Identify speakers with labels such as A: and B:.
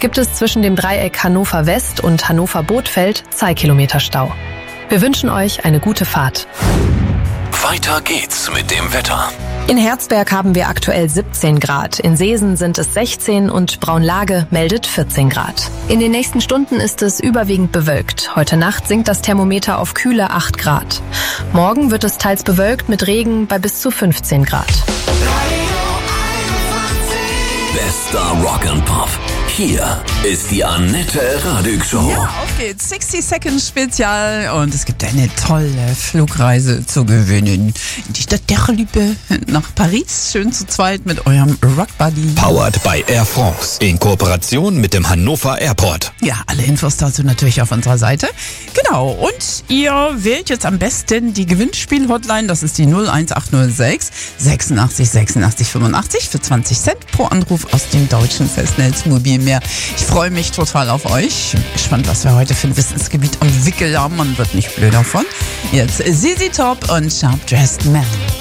A: gibt es zwischen dem Dreieck Hannover West und Hannover Bothfeld 2 Kilometer Stau. Wir wünschen euch eine gute Fahrt.
B: Weiter geht's mit dem Wetter.
A: In Herzberg haben wir aktuell 17 Grad, in Seesen sind es 16 und Braunlage meldet 14 Grad. In den nächsten Stunden ist es überwiegend bewölkt. Heute Nacht sinkt das Thermometer auf kühle 8 Grad. Morgen wird es teils bewölkt mit Regen bei bis zu 15 Grad.
B: Bester Rock and Pop. Hier ist die Annette Radig Show.
C: Ja, auf geht's. 60 Seconds Spezial und es gibt eine tolle Flugreise zu gewinnen. In die Stadt der Liebe nach Paris. Schön zu zweit mit eurem Rockbuddy.
D: Powered by Air France. In Kooperation mit dem Hannover Airport.
C: Ja, alle Infos dazu natürlich auf unserer Seite. Genau. Und ihr wählt jetzt am besten die Gewinnspiel-Hotline. Das ist die 01806 86 86 85 für 20 Cent pro Anruf aus dem deutschen Festnetzmobilmeer. Ich freue mich total auf euch. Bin gespannt, was wir heute für ein Wissensgebiet am Wickel haben. Man wird nicht blöd davon. Jetzt ZZ Top und Sharp Dressed Man.